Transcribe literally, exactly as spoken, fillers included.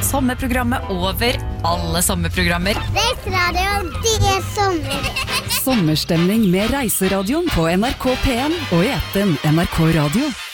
sommerprogrammet over alle sommerprogrammer. Reiseradioen, det er sommer. Sommerstemning med Reiseradioen på N R K P en og i appen N R K Radio.